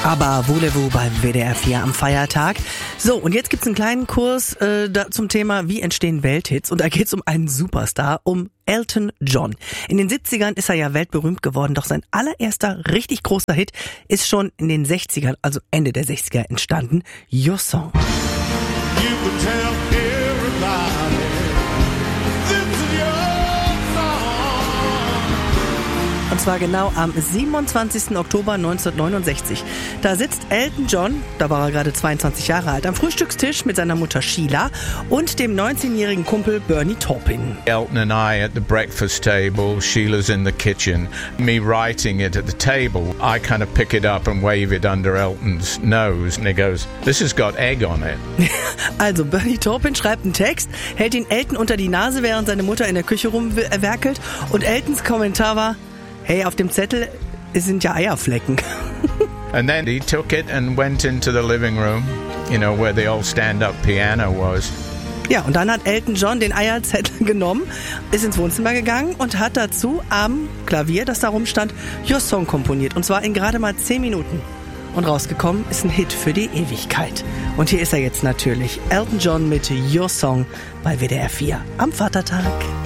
Aber voulez-vous beim WDR 4 am Feiertag. So, und jetzt gibt's einen kleinen Kurs zum Thema, wie entstehen Welthits. Und da geht's um einen Superstar, um Elton John. In den 70ern ist er ja weltberühmt geworden, doch sein allererster richtig großer Hit ist schon in den 60ern, also Ende der 60er entstanden, Your Song. You could tell everybody this is your song. Und zwar genau am 27. Oktober 1969. Da sitzt Elton John, da war er gerade 22 Jahre alt, am Frühstückstisch mit seiner Mutter Sheila und dem 19-jährigen Kumpel Bernie Taupin. Elton and I at the breakfast table, Sheila's in the kitchen, me writing it at the table. I kind of pick it up and wave it under Elton's nose and he goes, "This has got egg on it." Also Bernie Taupin schreibt einen Text, hält ihn Elton unter die Nase, während seine Mutter in der Küche rumwerkelt und Eltons Kommentar war: Hey, auf dem Zettel sind ja Eierflecken. And then he took it and went into the living room, you know, where the old stand-up piano was. Ja, und dann hat Elton John den Eierzettel genommen, ist ins Wohnzimmer gegangen und hat dazu am Klavier, das da rumstand, Your Song komponiert. Und zwar in gerade mal 10 Minuten. Und rausgekommen ist ein Hit für die Ewigkeit. Und hier ist er jetzt natürlich, Elton John mit Your Song bei WDR 4 am Vatertag.